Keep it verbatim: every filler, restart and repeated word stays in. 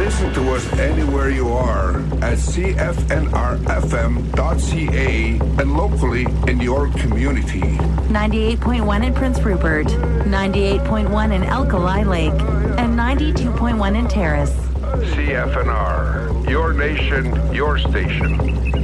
Listen to us anywhere you are at C F N R F M dot C A and locally in your community. ninety-eight point one in Prince Rupert, ninety-eight point one in Alkali Lake, and ninety-two point one in Terrace. C F N R, your nation, your station.